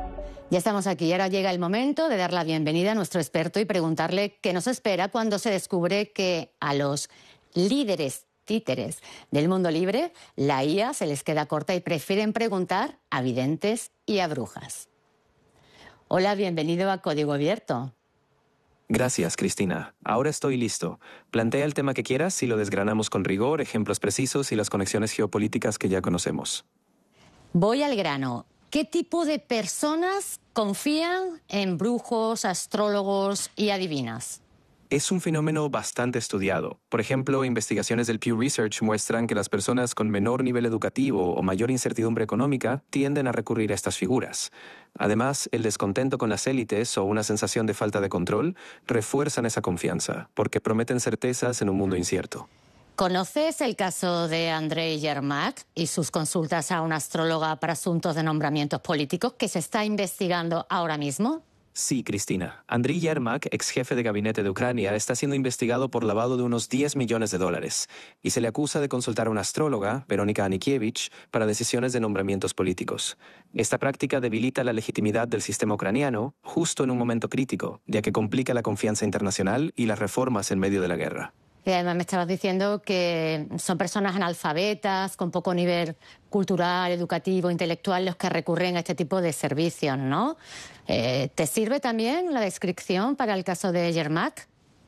Ya estamos aquí y ahora llega el momento de dar la bienvenida a nuestro experto y preguntarle qué nos espera cuando se descubre que a los líderes títeres del mundo libre la IA se les queda corta y prefieren preguntar a videntes y a brujas. Hola, bienvenido a Código Abierto. Gracias, Cristina. Ahora estoy listo. Plantea el tema que quieras y lo desgranamos con rigor, ejemplos precisos y las conexiones geopolíticas que ya conocemos. Voy al grano. ¿Qué tipo de personas confían en brujos, astrólogos y adivinas? Es un fenómeno bastante estudiado. Por ejemplo, investigaciones del Pew Research muestran que las personas con menor nivel educativo o mayor incertidumbre económica tienden a recurrir a estas figuras. Además, el descontento con las élites o una sensación de falta de control refuerzan esa confianza, porque prometen certezas en un mundo incierto. ¿Conoces el caso de Andrei Yermak y sus consultas a una astróloga para asuntos de nombramientos políticos que se está investigando ahora mismo? Sí, Cristina. Andriy Yermak, ex jefe de gabinete de Ucrania, está siendo investigado por lavado de unos $10 millones y se le acusa de consultar a una astróloga, Verónica Anikievich, para decisiones de nombramientos políticos. Esta práctica debilita la legitimidad del sistema ucraniano justo en un momento crítico, ya que complica la confianza internacional y las reformas en medio de la guerra. Y además me estabas diciendo que son personas analfabetas, con poco nivel cultural, educativo, intelectual, los que recurren a este tipo de servicios, ¿no? ¿Te sirve también la descripción para el caso de Yermak?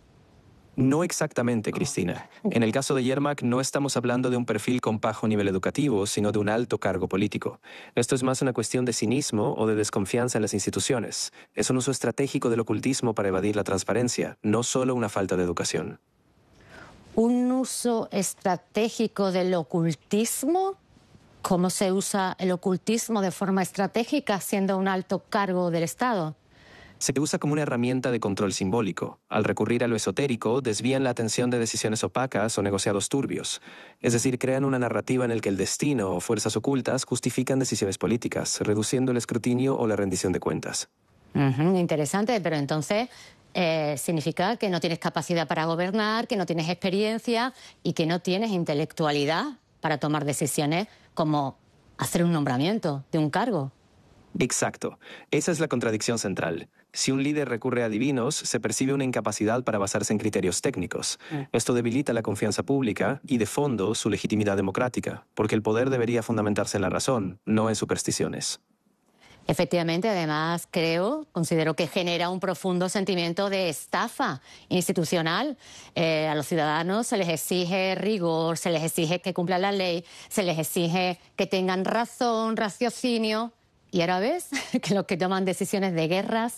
No exactamente, Cristina. En el caso de Yermak no estamos hablando de un perfil con bajo nivel educativo, sino de un alto cargo político. Esto es más una cuestión de cinismo o de desconfianza en las instituciones. Es un uso estratégico del ocultismo para evadir la transparencia, no solo una falta de educación. ¿Un uso estratégico del ocultismo? ¿Cómo se usa el ocultismo de forma estratégica siendo un alto cargo del Estado? Se usa como una herramienta de control simbólico. Al recurrir a lo esotérico, desvían la atención de decisiones opacas o negociados turbios. Es decir, crean una narrativa en la que el destino o fuerzas ocultas justifican decisiones políticas, reduciendo el escrutinio o la rendición de cuentas. Interesante, pero entonces significa que no tienes capacidad para gobernar, que no tienes experiencia y que no tienes intelectualidad para tomar decisiones como hacer un nombramiento de un cargo. Exacto. Esa es la contradicción central. Si un líder recurre a divinos, se percibe una incapacidad para basarse en criterios técnicos. Esto debilita la confianza pública y, de fondo, su legitimidad democrática, porque el poder debería fundamentarse en la razón, no en supersticiones. Efectivamente, además, considero que genera un profundo sentimiento de estafa institucional. A los ciudadanos se les exige rigor, se les exige que cumplan la ley, se les exige que tengan razón, raciocinio. Y ahora ves que los que toman decisiones de guerras,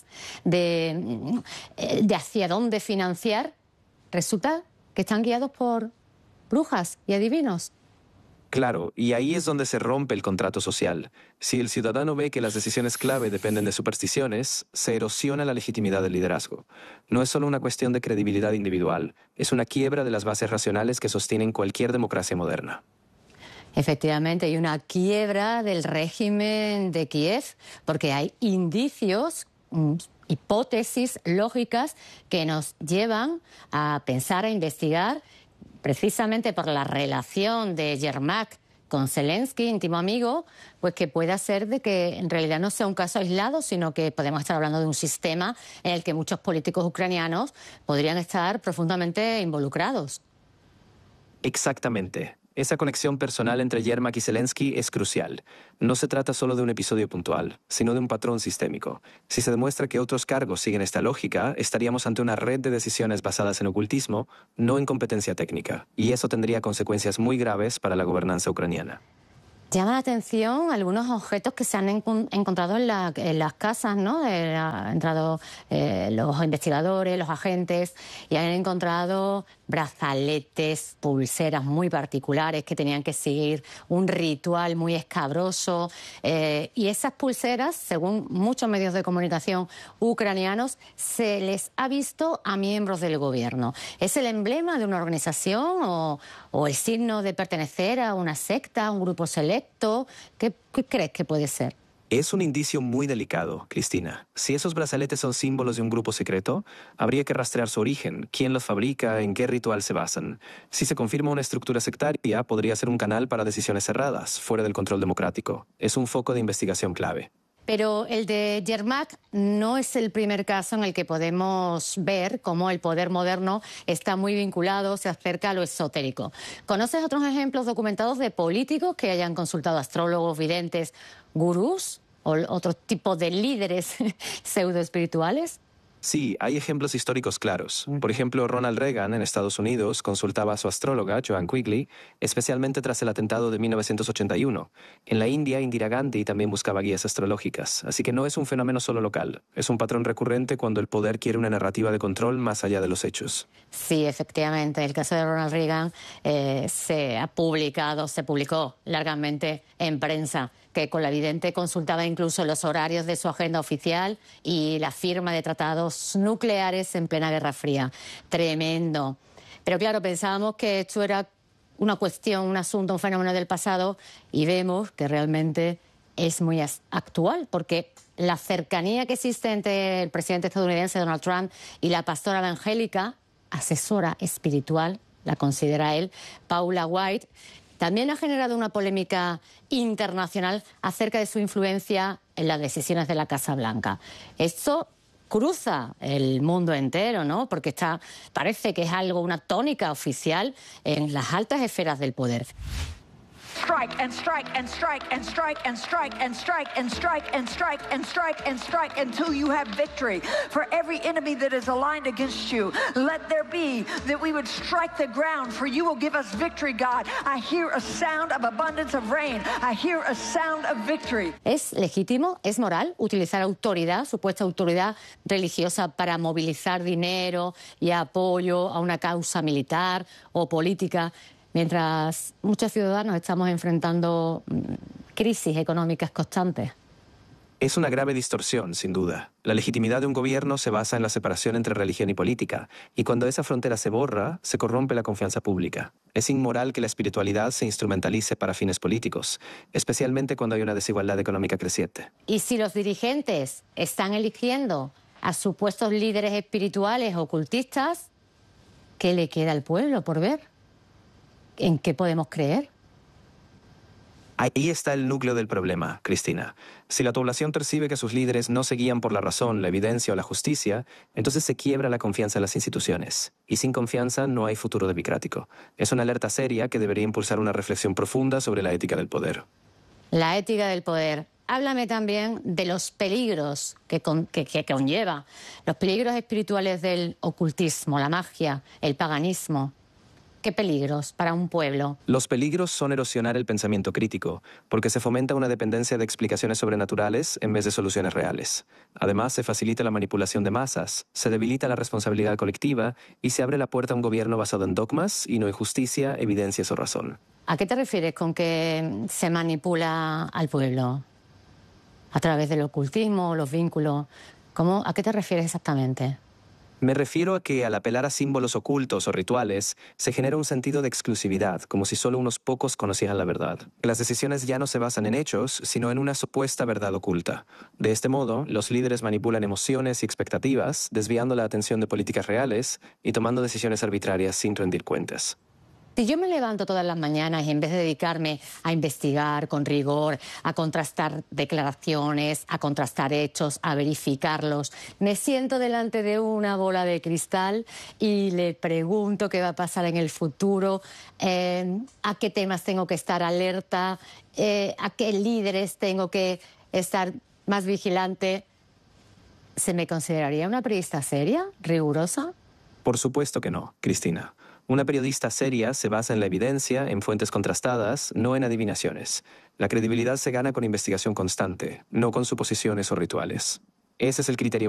de hacia dónde financiar, resulta que están guiados por brujas y adivinos. Claro, y ahí es donde se rompe el contrato social. Si el ciudadano ve que las decisiones clave dependen de supersticiones, se erosiona la legitimidad del liderazgo. No es solo una cuestión de credibilidad individual, es una quiebra de las bases racionales que sostienen cualquier democracia moderna. Efectivamente, hay una quiebra del régimen de Kiev, porque hay indicios, hipótesis lógicas que nos llevan a pensar, a investigar, precisamente por la relación de Yermak con Zelensky, íntimo amigo, pues que pueda ser de que en realidad no sea un caso aislado, sino que podemos estar hablando de un sistema en el que muchos políticos ucranianos podrían estar profundamente involucrados. Exactamente. Esa conexión personal entre Yermak y Zelensky es crucial. No se trata solo de un episodio puntual, sino de un patrón sistémico. Si se demuestra que otros cargos siguen esta lógica, estaríamos ante una red de decisiones basadas en ocultismo, no en competencia técnica, y eso tendría consecuencias muy graves para la gobernanza ucraniana. Llama la atención algunos objetos que se han encontrado en las casas, ¿no? Han entrado los investigadores, los agentes, y han encontrado brazaletes, pulseras muy particulares que tenían que seguir un ritual muy escabroso. Y esas pulseras, según muchos medios de comunicación ucranianos, se les ha visto a miembros del gobierno. ¿Es el emblema de una organización o el signo de pertenecer a una secta, a un grupo selecto? ¿Qué crees que puede ser? Es un indicio muy delicado, Cristina. Si esos brazaletes son símbolos de un grupo secreto, habría que rastrear su origen, quién los fabrica, en qué ritual se basan. Si se confirma una estructura sectaria, podría ser un canal para decisiones cerradas, fuera del control democrático. Es un foco de investigación clave. Pero el de Yermak no es el primer caso en el que podemos ver cómo el poder moderno está muy vinculado, se acerca a lo esotérico. ¿Conoces otros ejemplos documentados de políticos que hayan consultado astrólogos, videntes, gurús o otros tipos de líderes pseudoespirituales? Sí, hay ejemplos históricos claros. Por ejemplo, Ronald Reagan en Estados Unidos consultaba a su astróloga, Joan Quigley, especialmente tras el atentado de 1981. En la India, Indira Gandhi también buscaba guías astrológicas, así que no es un fenómeno solo local. Es un patrón recurrente cuando el poder quiere una narrativa de control más allá de los hechos. Sí, efectivamente. El caso de Ronald Reagan se publicó largamente en prensa, que con la vidente consultaba incluso los horarios de su agenda oficial y la firma de tratados nucleares en plena Guerra Fría. Tremendo. Pero claro, pensábamos que esto era una cuestión, un asunto, un fenómeno del pasado y vemos que realmente es muy actual, porque la cercanía que existe entre el presidente estadounidense Donald Trump y la pastora evangélica, asesora espiritual, la considera él, Paula White, también ha generado una polémica internacional acerca de su influencia en las decisiones de la Casa Blanca. Esto cruza el mundo entero, ¿no? Porque parece que es una tónica oficial en las altas esferas del poder. Strike and strike and strike and strike and strike and strike and strike and strike and strike and strike until you have victory. For every enemy that is aligned against you, let there be that we would strike the ground, for you will give us victory, God. I hear a sound of abundance of rain. I hear a sound of victory. ¿Es legítimo, es moral utilizar autoridad, supuesta autoridad religiosa, para movilizar dinero y apoyo a una causa militar o política, mientras muchos ciudadanos estamos enfrentando crisis económicas constantes? Es una grave distorsión, sin duda. La legitimidad de un gobierno se basa en la separación entre religión y política, y cuando esa frontera se borra, se corrompe la confianza pública. Es inmoral que la espiritualidad se instrumentalice para fines políticos, especialmente cuando hay una desigualdad económica creciente. Y si los dirigentes están eligiendo a supuestos líderes espirituales ocultistas, ¿qué le queda al pueblo por ver? ¿En qué podemos creer? Ahí está el núcleo del problema, Cristina. Si la población percibe que sus líderes no se guían por la razón, la evidencia o la justicia, entonces se quiebra la confianza en las instituciones. Y sin confianza no hay futuro democrático. Es una alerta seria que debería impulsar una reflexión profunda sobre la ética del poder. La ética del poder. Háblame también de los peligros que conlleva, los peligros espirituales del ocultismo, la magia, el paganismo. ¿Qué peligros para un pueblo? Los peligros son erosionar el pensamiento crítico, porque se fomenta una dependencia de explicaciones sobrenaturales en vez de soluciones reales. Además, se facilita la manipulación de masas, se debilita la responsabilidad colectiva y se abre la puerta a un gobierno basado en dogmas y no en justicia, evidencias o razón. ¿A qué te refieres con que se manipula al pueblo? ¿A través del ocultismo, los vínculos? ¿A qué te refieres exactamente? Me refiero a que al apelar a símbolos ocultos o rituales, se genera un sentido de exclusividad, como si solo unos pocos conocieran la verdad. Las decisiones ya no se basan en hechos, sino en una supuesta verdad oculta. De este modo, los líderes manipulan emociones y expectativas, desviando la atención de políticas reales y tomando decisiones arbitrarias sin rendir cuentas. Si yo me levanto todas las mañanas y en vez de dedicarme a investigar con rigor, a contrastar declaraciones, a contrastar hechos, a verificarlos, me siento delante de una bola de cristal y le pregunto qué va a pasar en el futuro, a qué temas tengo que estar alerta, a qué líderes tengo que estar más vigilante, ¿se me consideraría una periodista seria, rigurosa? Por supuesto que no, Cristina. Una periodista seria se basa en la evidencia, en fuentes contrastadas, no en adivinaciones. La credibilidad se gana con investigación constante, no con suposiciones o rituales. Ese es el criterio